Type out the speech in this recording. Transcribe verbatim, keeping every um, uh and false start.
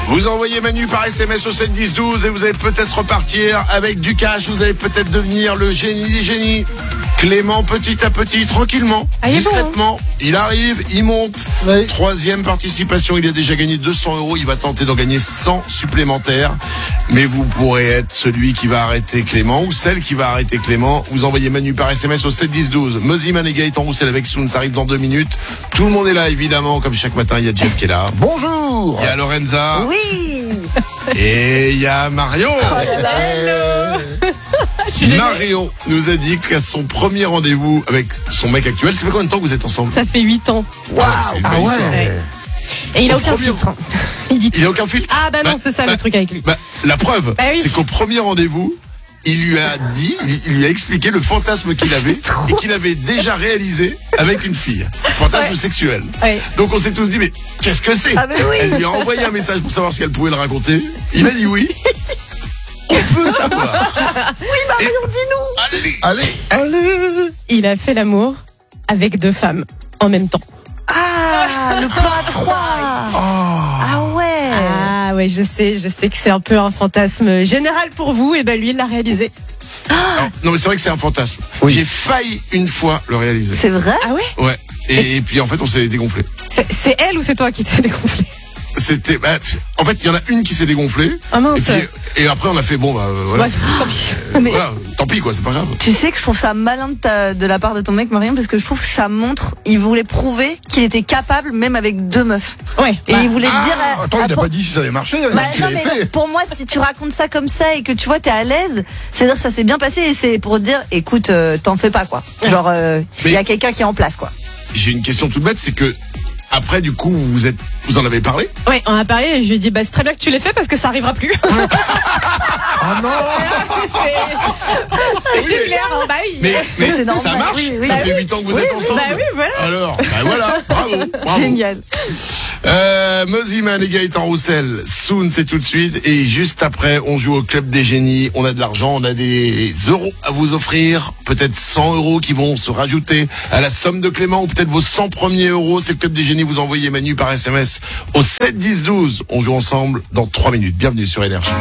Vous envoyez Manu par S M S au sept dix douze et vous allez peut-être repartir avec du cash. Vous allez peut-être devenir le génie des génies. Clément, petit à petit, tranquillement, ah, il discrètement, bon, hein. il arrive, il monte. Oui. Troisième participation, il a déjà gagné deux cents euros. Il va tenter d'en gagner cent supplémentaires. Mais vous pourrez être celui qui va arrêter Clément ou celle qui va arrêter Clément. Vous envoyez Manu par S M S au sept dix douze. Moziman et Gaëtan Roussel avec Soun, ça arrive dans deux minutes. Tout le monde est là, évidemment, comme chaque matin. Il y a Jeff qui est là. Bonjour. Il y a Lorenza. Oui. Et il y a Marion. Oh là là. Hello. Marion nous a dit qu'à son premier rendez-vous avec son mec actuel, ça fait combien de temps que vous êtes ensemble? Ça fait huit ans. Wow. C'est une belle Ah ouais. histoire. Et il a Au aucun premier... filtre. Il dit Il a aucun filtre. Ah bah non, bah, c'est ça bah, le truc avec lui. Bah, la preuve, bah oui. c'est qu'au premier rendez-vous, il lui a dit, il lui a expliqué le fantasme qu'il avait et qu'il avait déjà réalisé avec une fille. Fantasme ouais. sexuel. Ouais. Donc on s'est tous dit, mais qu'est-ce que c'est? Ah bah oui. Elle lui a envoyé un message pour savoir si elle pouvait le raconter. Il a dit oui. On peut savoir. Oui, Marion, dis-nous. Allez, allez, allez. Il a fait l'amour avec deux femmes en même temps. Ah, le plan à trois. Oh. Ah ouais. Ah ouais, je sais, je sais que c'est un peu un fantasme général pour vous. Et ben lui, il l'a réalisé. Alors, non mais c'est vrai que c'est un fantasme. Oui. J'ai failli une fois le réaliser. C'est vrai? Ah ouais? Ouais. Et, et puis en fait on s'est dégonflé. C'est, c'est elle ou c'est toi qui t'es dégonflé? C'était, bah, en fait, il y en a une qui s'est dégonflée. Ah mince. Et, puis, et après, on a fait, bon, bah, voilà. Ouais, tant pis. Euh, Mais... Voilà, tant pis, quoi, c'est pas grave. Tu sais que je trouve ça malin de, ta, de la part de ton mec, Marion, parce que je trouve que ça montre, il voulait prouver qu'il était capable, même avec deux meufs. Ouais. Et bah, il voulait ah, dire. À, attends, à, il n'a pour... pas dit si ça avait marché. Bah, il non, l'avait mais fait. pour moi, si tu racontes ça comme ça et que tu vois, t'es à l'aise, c'est-à-dire que ça s'est bien passé et c'est pour dire, écoute, euh, t'en fais pas, quoi. Genre, il euh, y a quelqu'un qui est en place, quoi. J'ai une question toute bête, c'est que, après, du coup, vous êtes, vous en avez parlé? Ouais, on a parlé et je lui ai dit, bah, c'est très bien que tu l'aies fait parce que ça arrivera plus. Ah non. C'est plus clair, hein, bah oui. Mais, mais c'est normal, ça marche? oui, oui. Ça Bah fait oui. huit ans que vous Oui, êtes oui, ensemble? bah oui, voilà. Alors, bah voilà, bravo, bravo. Génial. Euh, Moziman et Gaëtan Roussel, Soun, c'est tout de suite. Et juste après, on joue au Club des Génies. On a de l'argent, on a des euros à vous offrir. Peut-être cent euros qui vont se rajouter à la somme de Clément ou peut-être vos cent premiers euros. C'est le Club des Génies. Vous envoyez Manu par S M S au sept dix douze. On joue ensemble dans trois minutes. Bienvenue sur Énergie.